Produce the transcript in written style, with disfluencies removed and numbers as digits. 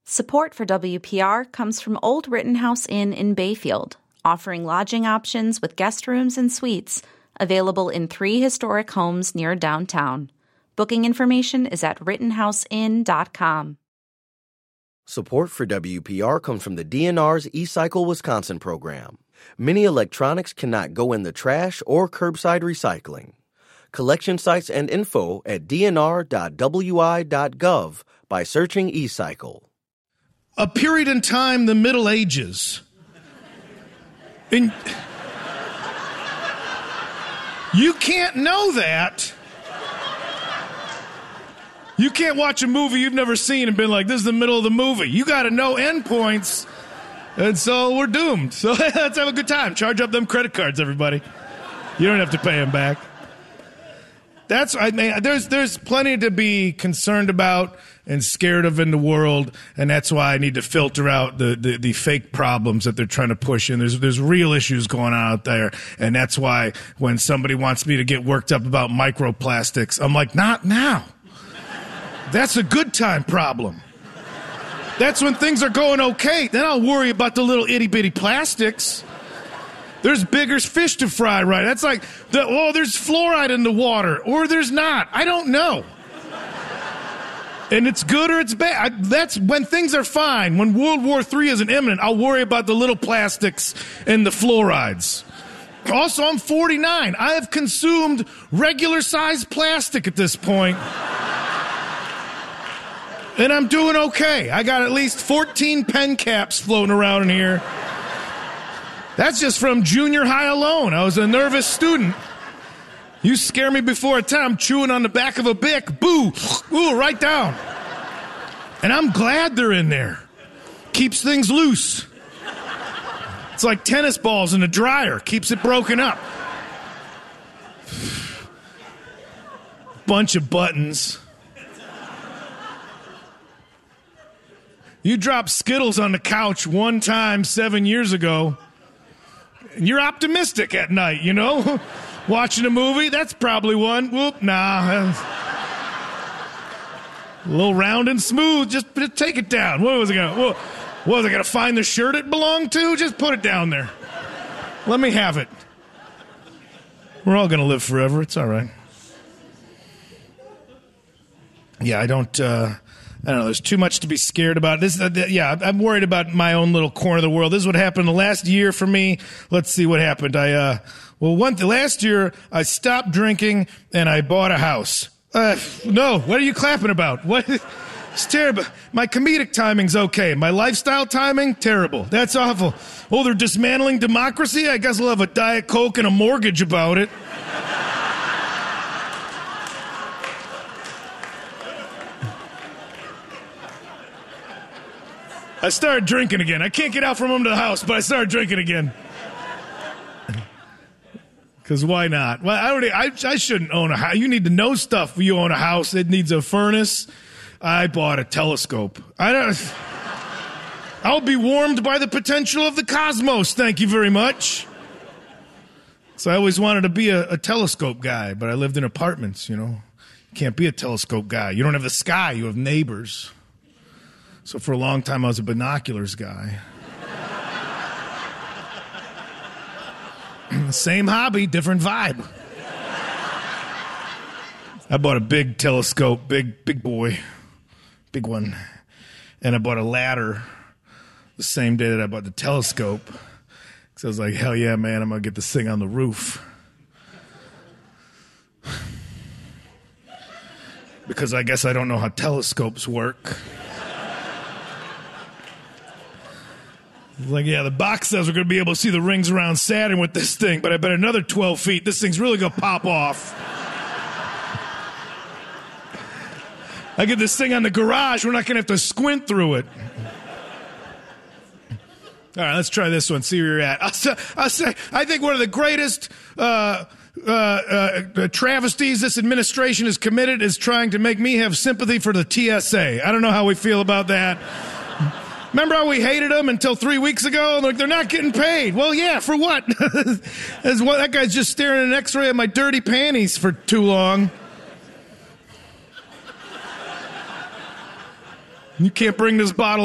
Support for WPR comes from Old Rittenhouse Inn in Bayfield, offering lodging options with guest rooms and suites, available in 3 historic homes near downtown. Booking information is at rittenhouseinn.com. Support for WPR comes from the DNR's eCycle Wisconsin program. Many electronics cannot go in the trash or curbside recycling. Collection sites and info at dnr.wi.gov by searching eCycle. A period in time, the Middle Ages. And you can't know that. You can't watch a movie you've never seen and been like, this is the middle of the movie. You got to know endpoints, and so we're doomed. So let's have a good time. Charge up them credit cards, everybody. You don't have to pay them back. There's plenty to be concerned about and scared of in the world, and that's why I need to filter out the fake problems that they're trying to push in. There's real issues going on out there, and that's why when somebody wants me to get worked up about microplastics, I'm like, not now. That's a good time problem. That's when things are going okay. Then I'll worry about the little itty-bitty plastics. There's bigger fish to fry, right? That's like, there's fluoride in the water, or there's not. I don't know. And it's good or it's bad. That's when things are fine. When World War III isn't imminent, I'll worry about the little plastics and the fluorides. Also, I'm 49. I have consumed regular-sized plastic at this point. And I'm doing okay. I got at least 14 pen caps floating around in here. That's just from junior high alone. I was a nervous student. You scare me before a time, I'm chewing on the back of a Bic. Boo! Ooh, right down. And I'm glad they're in there. Keeps things loose. It's like tennis balls in a dryer. Keeps it broken up. Bunch of buttons. You dropped Skittles on the couch one time 7 years ago. And you're optimistic at night, you know? Watching a movie, that's probably one. Whoop, nah. A little round and smooth, just take it down. What was I gonna find the shirt it belonged to? Just put it down there. Let me have it. We're all gonna live forever, it's all right. Yeah, I don't know, there's too much to be scared about. I'm worried about my own little corner of the world. This is what happened the last year for me. Let's see what happened. Last year, I stopped drinking and I bought a house. No, what are you clapping about? What? It's terrible. My comedic timing's okay. My lifestyle timing, terrible. That's awful. Oh, they're dismantling democracy? I guess I'll have a Diet Coke and a mortgage about it. I started drinking again. I can't get out from under the house, but I started drinking again. Because why not? Well, I shouldn't own a house. You need to know stuff when you own a house. It needs a furnace. I bought a telescope. I'll be warmed by the potential of the cosmos. Thank you very much. So I always wanted to be a telescope guy, but I lived in apartments, you know. You can't be a telescope guy. You don't have the sky. You have neighbors. So for a long time, I was a binoculars guy. Same hobby, different vibe. I bought a big telescope, big boy, big one. And I bought a ladder the same day that I bought the telescope. Because I was like, hell yeah, man, I'm going to get this thing on the roof. Because I guess I don't know how telescopes work. Like, yeah, the box says we're going to be able to see the rings around Saturn with this thing, but I bet another 12 feet, this thing's really going to pop off. I get this thing on the garage, we're not going to have to squint through it. All right, let's try this one, see where you're at. I'll say, I think one of the greatest travesties this administration has committed is trying to make me have sympathy for the TSA. I don't know how we feel about that. Remember how we hated them until 3 weeks ago? Like, they're not getting paid. Well, yeah, for what? That guy's just staring at an x-ray of my dirty panties for too long. You can't bring this bottle